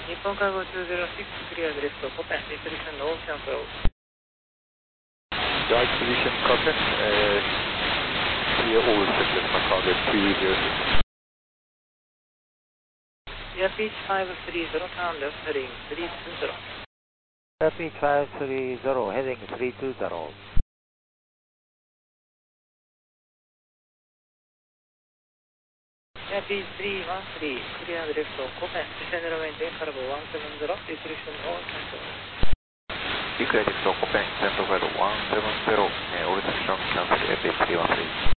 日本カーゴ206クリアでレフト、コペン、リプリションのオーシャンフロー。 Right position, copy. Clear all restrictions for cargo 206. Yeah, Beach 530, turn left heading 320. Beach 530, heading 320. Yeah, Beach 313, clear the left, Copen, descend and maintain cargo 170, restriction all cancel. Clear left, Copen, descend over 170, all restriction cancel, FH313.